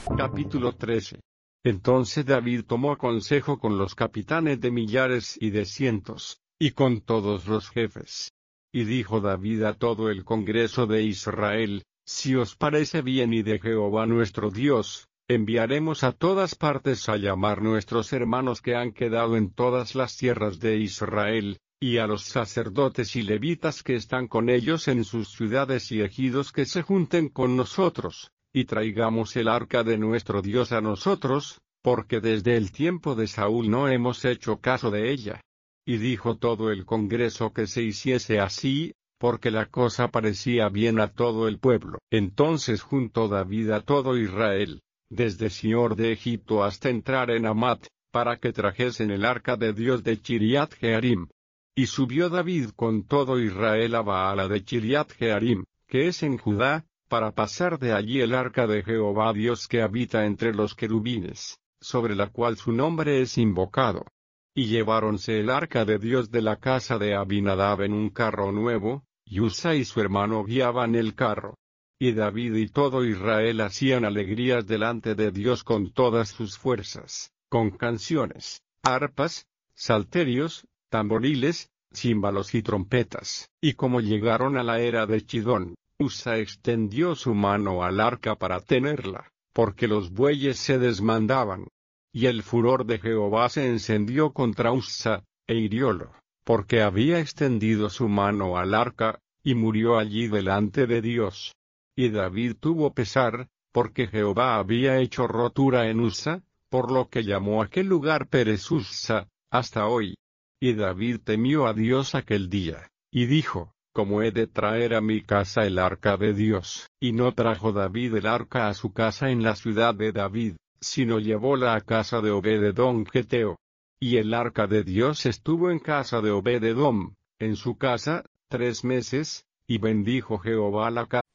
Capítulo 13. Entonces David tomó consejo con los capitanes de millares y de cientos, y con todos los jefes. Y dijo David a todo el congreso de Israel: Si os parece bien y de Jehová nuestro Dios, enviaremos a todas partes a llamar nuestros hermanos que han quedado en todas las tierras de Israel, y a los sacerdotes y levitas que están con ellos en sus ciudades y ejidos que se junten con nosotros, y traigamos el arca de nuestro Dios a nosotros, porque desde el tiempo de Saúl no hemos hecho caso de ella. Y dijo todo el congreso que se hiciese así, porque la cosa parecía bien a todo el pueblo. Entonces juntó David a todo Israel, desde Sior de Egipto hasta entrar en Amat, para que trajesen el arca de Dios de Chiriat Jearim. Y subió David con todo Israel a Baala de Chiriat Jearim, que es en Judá, para pasar de allí el arca de Jehová Dios que habita entre los querubines, sobre la cual su nombre es invocado. Y lleváronse el arca de Dios de la casa de Abinadab en un carro nuevo, y Usa y su hermano guiaban el carro. Y David y todo Israel hacían alegrías delante de Dios con todas sus fuerzas, con canciones, arpas, salterios, tamboriles, címbalos y trompetas. Y como llegaron a la era de Chidón, Usa extendió su mano al arca para tenerla, porque los bueyes se desmandaban. Y el furor de Jehová se encendió contra Usa, e hiriólo, porque había extendido su mano al arca, y murió allí delante de Dios. Y David tuvo pesar, porque Jehová había hecho rotura en Usa, por lo que llamó aquel lugar Perez Usa, hasta hoy. Y David temió a Dios aquel día, y dijo: ¿Cómo he de traer a mi casa el arca de Dios? Y no trajo David el arca a su casa en la ciudad de David, sino llevóla a casa de Obed-edom Geteo. Y el arca de Dios estuvo en casa de Obed-edom, en su casa, 3 meses, y bendijo Jehová la casa.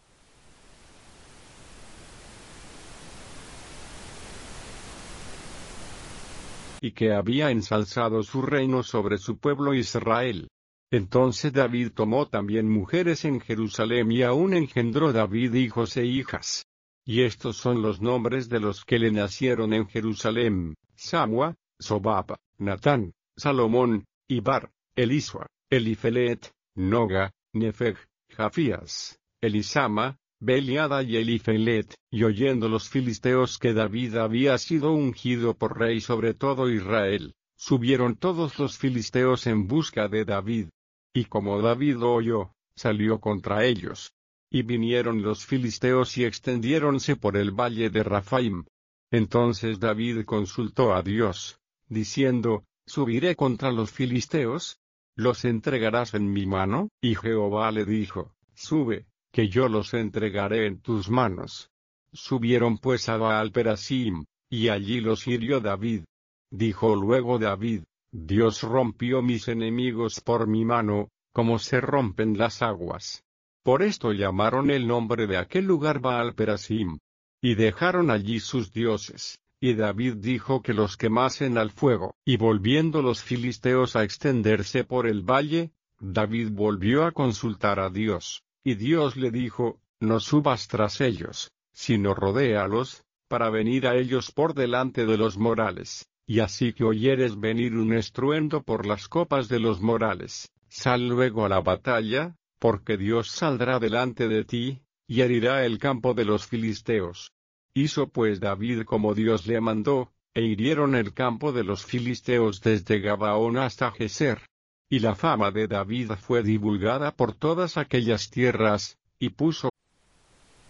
Y que había ensalzado su reino sobre su pueblo Israel. Entonces David tomó también mujeres en Jerusalén y aún engendró David hijos e hijas. Y estos son los nombres de los que le nacieron en Jerusalén: Samua, Sobab, Natán, Salomón, Ibar, Elisua, Elifelet, Noga, Nefeg, Jafías, Elisama, Beliada y Elifelet. Y oyendo los filisteos que David había sido ungido por rey sobre todo Israel, subieron todos los filisteos en busca de David. Y como David lo oyó, salió contra ellos. Y vinieron los filisteos y extendiéronse por el valle de Rafaim. Entonces David consultó a Dios, diciendo: ¿Subiré contra los filisteos? ¿Los entregarás en mi mano? Y Jehová le dijo: Sube, que yo los entregaré en tus manos. Subieron pues a Baal-perasim, y allí los hirió David. Dijo luego David: Dios rompió mis enemigos por mi mano, como se rompen las aguas. Por esto llamaron el nombre de aquel lugar Baal-perasim. Y dejaron allí sus dioses, y David dijo que los quemasen al fuego. Y volviendo los filisteos a extenderse por el valle, David volvió a consultar a Dios, y Dios le dijo: No subas tras ellos, sino rodéalos, para venir a ellos por delante de los morales. Y así que oyeres venir un estruendo por las copas de los morales, sal luego a la batalla, porque Dios saldrá delante de ti, y herirá el campo de los filisteos. Hizo pues David como Dios le mandó, e hirieron el campo de los filisteos desde Gabaón hasta Geser. Y la fama de David fue divulgada por todas aquellas tierras, y puso